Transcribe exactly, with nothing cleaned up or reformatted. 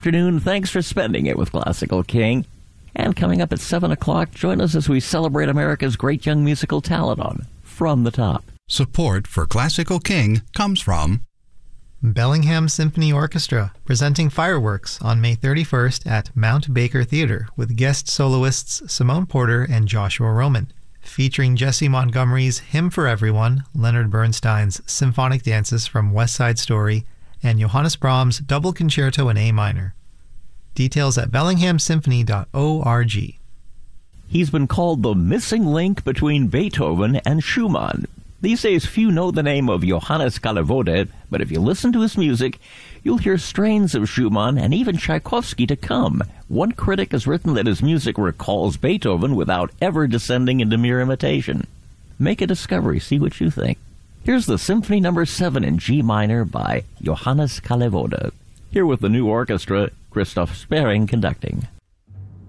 Afternoon. Thanks for spending it with Classical King. And coming up at seven o'clock, join us as we celebrate America's great young musical talent on From the Top. Support for Classical King comes from Bellingham Symphony Orchestra, presenting Fireworks on May thirty-first at Mount Baker Theatre with guest soloists Simone Porter and Joshua Roman, featuring Jesse Montgomery's Hymn for Everyone, Leonard Bernstein's Symphonic Dances from West Side Story, and Johannes Brahms' Double Concerto in A minor. Details at bellingham symphony dot org. He's been called the missing link between Beethoven and Schumann. These days, few know the name of Johannes Kalevoda, but if you listen to his music, you'll hear strains of Schumann and even Tchaikovsky to come. One critic has written that his music recalls Beethoven without ever descending into mere imitation. Make a discovery. See what you think. Here's the Symphony Number seven in G minor by Johannes Kalevoda. Here with the new orchestra, Christoph Sparing conducting.